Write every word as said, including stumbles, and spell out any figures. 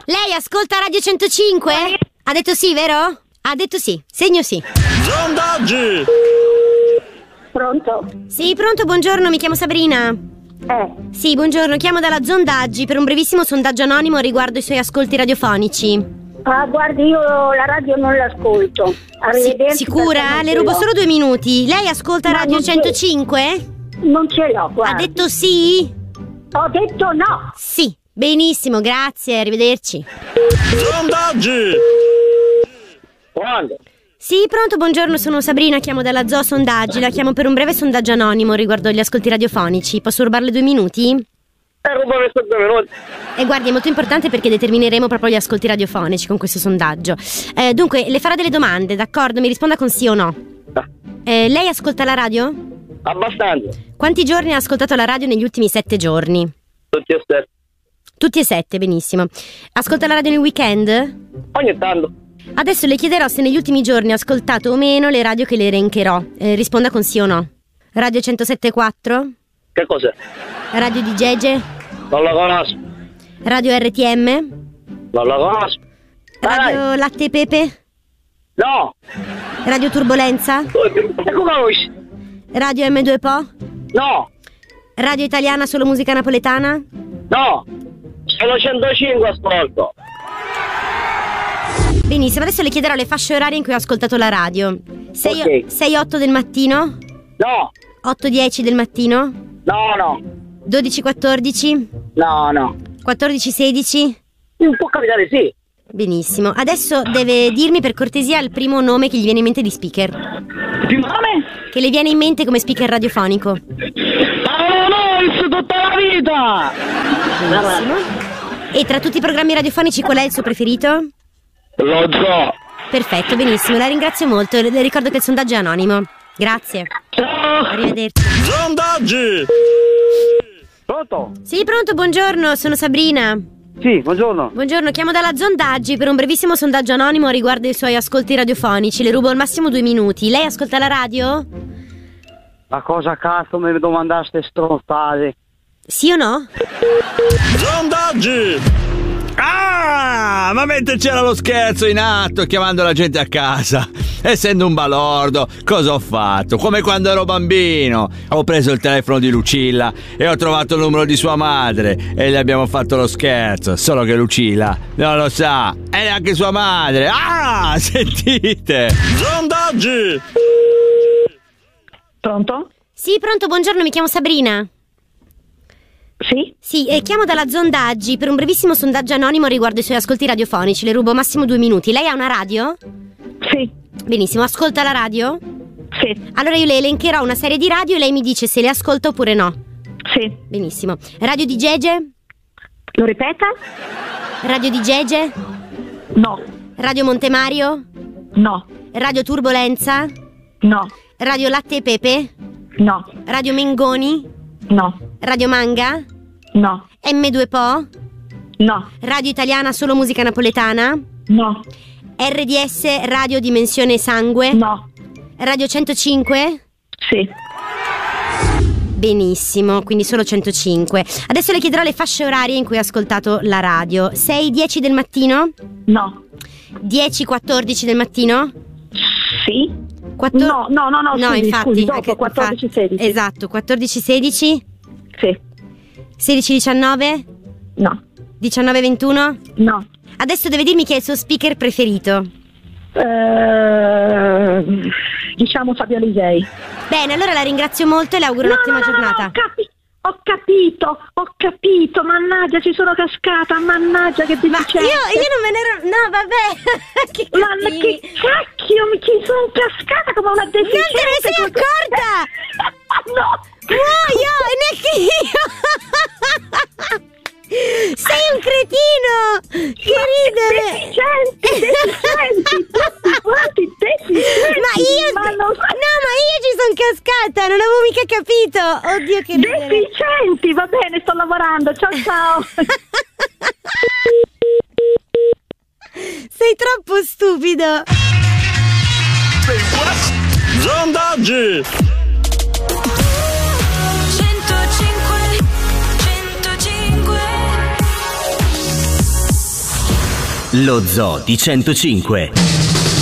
Lei ascolta Radio centocinque? Ha detto sì, vero? Ha detto sì, segno sì. Sondaggi! Pronto? Sì, pronto, buongiorno, mi chiamo Sabrina. Eh. Sì, buongiorno, chiamo dalla Sondaggi per un brevissimo sondaggio anonimo riguardo i suoi ascolti radiofonici. Ah, guardi, io la radio non l'ascolto. Arrivederci. Si- sicura? Le rubo solo due minuti. Lei ascolta Ma Radio non ce- centocinque? Non ce l'ho, guarda. Ha detto sì? Ho detto no. Sì, benissimo, grazie, arrivederci. Sondaggi! Quando? Sì, pronto, buongiorno, sono Sabrina, chiamo dalla Zoo Sondaggi. La chiamo per un breve sondaggio anonimo riguardo agli ascolti radiofonici. Posso rubarle due minuti? Eh, rubo questi due minuti. E guardi, è molto importante perché determineremo proprio gli ascolti radiofonici con questo sondaggio. Eh, dunque, le farò delle domande, d'accordo? Mi risponda con sì o no. Ah, Eh, lei ascolta la radio? abbastanza. Quanti giorni ha ascoltato la radio negli ultimi sette giorni? Tutti e sette. Tutti e sette, benissimo. Ascolta la radio nel weekend? Ogni tanto. Adesso le chiederò se negli ultimi giorni ha ascoltato o meno le radio che le elencherò. Eh, risponda con sì o no. Radio centosette virgola quattro? Che cos'è? Radio di Gege? Non la conosco. Radio R T M? Non la conosco. Radio Dai. Latte e Pepe? No. Radio Turbolenza? E come conosci? Radio M due Po? No. Radio Italiana Solo Musica Napoletana? No. Sono centocinque ascolto. Benissimo, adesso le chiederò le fasce orarie in cui ho ascoltato la radio. Ok. sei otto del mattino? No. otto dieci del mattino? No, no. dodici quattordici? No, no. quattordici sedici? Può capitare, sì. Benissimo, adesso deve dirmi per cortesia il primo nome che gli viene in mente di speaker. Più nome? Che le viene in mente come speaker radiofonico. Paolo Nois tutta la vita. Benissimo. E tra tutti i programmi radiofonici qual è il suo preferito? Lo so. Perfetto, benissimo, la ringrazio molto. Le ricordo che il sondaggio è anonimo. Grazie. Ciao. Arrivederci. Sondaggi! Pronto? Sì, pronto, buongiorno, sono Sabrina. Sì, buongiorno. Buongiorno, chiamo dalla Sondaggi per un brevissimo sondaggio anonimo riguardo i suoi ascolti radiofonici. Le rubo al massimo due minuti. Lei ascolta la radio? Ma cosa cazzo mi domandaste stronzate? Sì o no? Sondaggi! Ah, ma mentre c'era lo scherzo in atto chiamando la gente a casa, essendo un balordo, cosa ho fatto? Come quando ero bambino, ho preso il telefono di Lucilla e ho trovato il numero di sua madre e le abbiamo fatto lo scherzo, solo che Lucilla non lo sa e neanche sua madre. Ah, sentite! Sondaggi! Pronto? Sì, pronto, buongiorno, mi chiamo Sabrina. Sì? Sì, e chiamo dalla Sondaggi per un brevissimo sondaggio anonimo riguardo i suoi ascolti radiofonici. Le rubo massimo due minuti. Lei ha una radio? Sì. Benissimo, ascolta la radio? Sì. Allora io le elencherò una serie di radio e lei mi dice se le ascolta oppure no. Sì. Benissimo. Radio di Gege? Lo ripeta? Radio di Gege? No. Radio Montemario? No. Radio Turbolenza? No. Radio Latte e Pepe? No. Radio Mengoni? No. Radio Manga? No. M due Po? No. Radio Italiana Solo Musica Napoletana? No. R D S Radio Dimensione Sangue? No. Radio centocinque? Sì. Benissimo, quindi solo centocinque. Adesso le chiederò le fasce orarie in cui ha ascoltato la radio. sei dieci del mattino? No. dieci quattordici del mattino? Sì. Quattor- No, no, no, no, no, scusi, infatti, scusi, dopo anche- quattordici infatti, sedici. esatto, quattordici sedici? Sì. sedici diciannove? No. diciannove ventuno? No. Adesso deve dirmi chi è il suo speaker preferito. Eh, diciamo Fabio Alisei. Bene, allora la ringrazio molto e le auguro un'ottima no, no, giornata. No, ho, capi- ho capito, ho capito, mannaggia, ci sono cascata, mannaggia che Ma deficiente. io, io non me ne ero... No, vabbè. Che Ma cattivi. che cacchio, mi ci sono cascata come una deficiente. Non te ne sei così. accorta? No. Muoio, e neanche io. Sei un cretino. Che ridere. Deficienti, deficienti, tutti quanti deficienti. Ma io... Ma non- No, ma io ci sono cascata, non avevo mica capito. Oddio, che ridere. Deficienti, va bene, sto lavorando, ciao ciao. Sei troppo stupido. Sondaggi! Lo Zoo di centocinque.